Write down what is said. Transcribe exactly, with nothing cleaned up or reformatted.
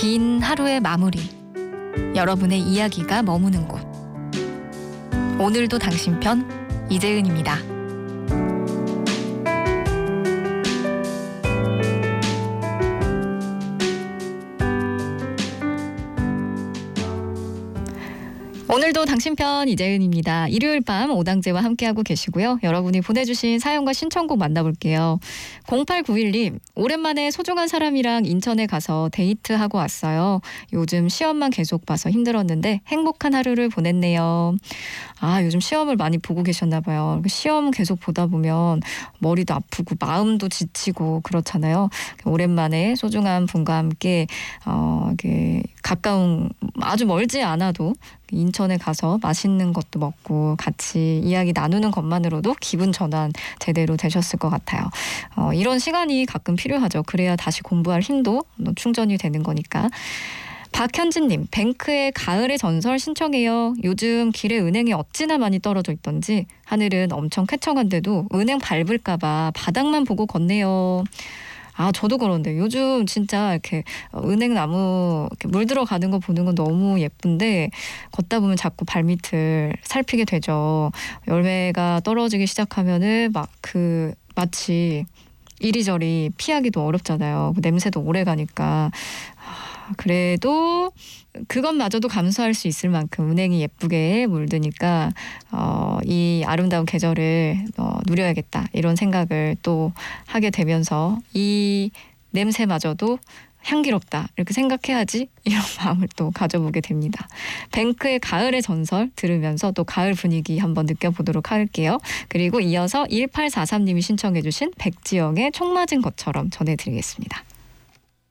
긴 하루의 마무리, 여러분의 이야기가 머무는 곳. 오늘도 당신 편 이재은입니다. 오늘도 당신 편 이재은입니다. 일요일 밤 오당제와 함께하고 계시고요. 여러분이 보내주신 사연과 신청곡 만나볼게요. 공팔구일 님, 오랜만에 소중한 사람이랑 인천에 가서 데이트하고 왔어요. 요즘 시험만 계속 봐서 힘들었는데 행복한 하루를 보냈네요. 아, 요즘 시험을 많이 보고 계셨나 봐요. 시험 계속 보다 보면 머리도 아프고 마음도 지치고 그렇잖아요. 오랜만에 소중한 분과 함께 어, 이게 가까운, 아주 멀지 않아도 인천에 가서 맛있는 것도 먹고 같이 이야기 나누는 것만으로도 기분 전환 제대로 되셨을 것 같아요. 어, 이런 시간이 가끔 필요하죠. 그래야 다시 공부할 힘도 충전이 되는 거니까. 박현진님, 뱅크의 가을의 전설 신청해요. 요즘 길에 은행이 어찌나 많이 떨어져 있던지 하늘은 엄청 쾌청한데도 은행 밟을까 봐 바닥만 보고 걷네요. 아, 저도 그런데 요즘 진짜 이렇게 은행 나무 이렇게 물 들어가는 거 보는 건 너무 예쁜데 걷다 보면 자꾸 발밑을 살피게 되죠. 열매가 떨어지기 시작하면은 막 그 마치 이리저리 피하기도 어렵잖아요. 냄새도 오래 가니까. 그래도 그것마저도 감수할 수 있을 만큼 은행이 예쁘게 물드니까 어, 이 아름다운 계절을 어, 누려야겠다 이런 생각을 또 하게 되면서 이 냄새마저도 향기롭다 이렇게 생각해야지 이런 마음을 또 가져보게 됩니다. 뱅크의 가을의 전설 들으면서 또 가을 분위기 한번 느껴보도록 할게요. 그리고 이어서 일팔사삼 님이 신청해 주신 백지영의 총 맞은 것처럼 전해드리겠습니다.